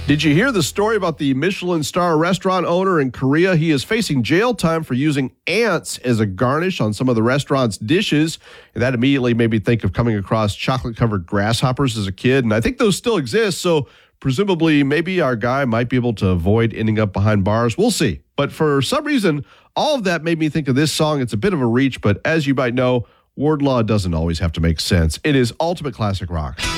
Did you hear the story about the Michelin star restaurant owner in Korea? He is facing jail time for using ants as a garnish on some of the restaurant's dishes. And that immediately made me think of coming across chocolate-covered grasshoppers as a kid. And I think those still exist, so presumably maybe our guy might be able to avoid ending up behind bars. We'll see. But for some reason, all of that made me think of this song. It's a bit of a reach, but as you might know, word law doesn't always have to make sense. It is ultimate classic rock.